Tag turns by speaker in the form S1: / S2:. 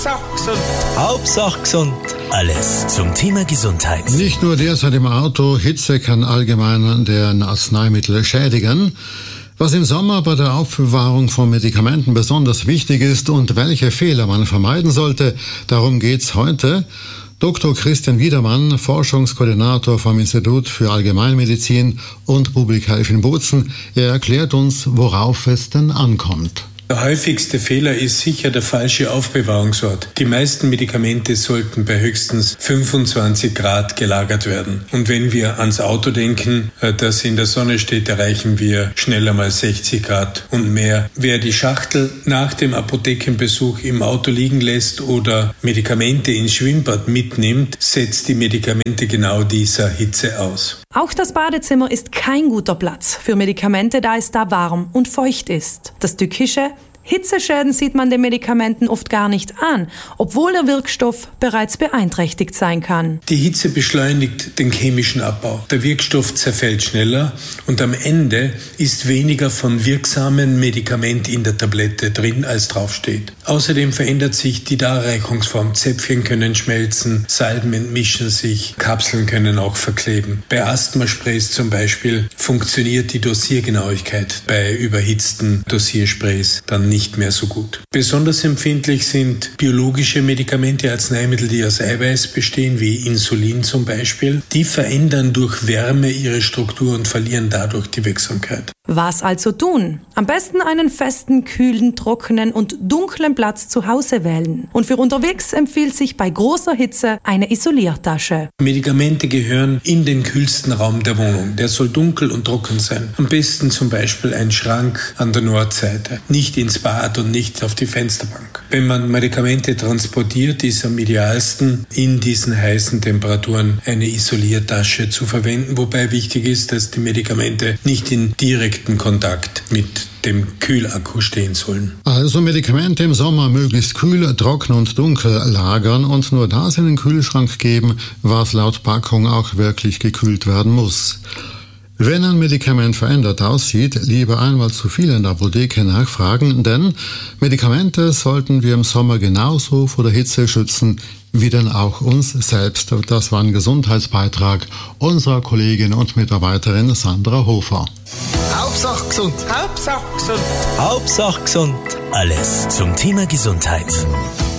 S1: Hauptsache gesund.
S2: Hauptsache gesund. Alles zum Thema Gesundheit.
S3: Nicht nur derzeit im Auto, Hitze kann allgemein deren Arzneimittel schädigen. Was im Sommer bei der Aufbewahrung von Medikamenten besonders wichtig ist und welche Fehler man vermeiden sollte, darum geht's heute. Dr. Christian Wiedermann, Forschungskoordinator vom Institut für Allgemeinmedizin und Public Health in Bozen, er erklärt uns, worauf es denn ankommt.
S4: Der häufigste Fehler ist sicher der falsche Aufbewahrungsort. Die meisten Medikamente sollten bei höchstens 25 Grad gelagert werden. Und wenn wir ans Auto denken, das in der Sonne steht, erreichen wir schneller mal 60 Grad und mehr. Wer die Schachtel nach dem Apothekenbesuch im Auto liegen lässt oder Medikamente ins Schwimmbad mitnimmt, setzt die Medikamente genau dieser Hitze aus.
S5: Auch das Badezimmer ist kein guter Platz für Medikamente, da es da warm und feucht ist. Das Tückische: Hitzeschäden sieht man den Medikamenten oft gar nicht an, obwohl der Wirkstoff bereits beeinträchtigt sein kann.
S4: Die Hitze beschleunigt den chemischen Abbau. Der Wirkstoff zerfällt schneller und am Ende ist weniger von wirksamen Medikament in der Tablette drin, als draufsteht. Außerdem verändert sich die Darreichungsform. Zäpfchen können schmelzen, Salben entmischen sich, Kapseln können auch verkleben. Bei Asthmasprays zum Beispiel funktioniert die Dosiergenauigkeit bei überhitzten Dosiersprays dann nicht mehr so gut. Besonders empfindlich sind biologische Medikamente, Arzneimittel, die aus Eiweiß bestehen, wie Insulin zum Beispiel. Die verändern durch Wärme ihre Struktur und verlieren dadurch die Wirksamkeit.
S5: Was also tun? Am besten einen festen, kühlen, trockenen und dunklen Platz zu Hause wählen. Und für unterwegs empfiehlt sich bei großer Hitze eine Isoliertasche.
S4: Medikamente gehören in den kühlsten Raum der Wohnung. Der soll dunkel und trocken sein. Am besten zum Beispiel ein Schrank an der Nordseite. Nicht ins Bad und nicht auf die Fensterbank. Wenn man Medikamente transportiert, ist am idealsten in diesen heißen Temperaturen eine Isoliertasche zu verwenden, wobei wichtig ist, dass die Medikamente nicht in direkten Kontakt mit dem Kühlakku stehen sollen.
S3: Also Medikamente im Sommer möglichst kühl, trocken und dunkel lagern und nur das in den Kühlschrank geben, was laut Packung auch wirklich gekühlt werden muss. Wenn ein Medikament verändert aussieht, lieber einmal zu viel in der Apotheke nachfragen, denn Medikamente sollten wir im Sommer genauso vor der Hitze schützen, wie denn auch uns selbst. Das war ein Gesundheitsbeitrag unserer Kollegin und Mitarbeiterin Sandra Hofer.
S1: Hauptsache gesund. Hauptsache gesund.
S2: Hauptsache gesund. Alles zum Thema Gesundheit.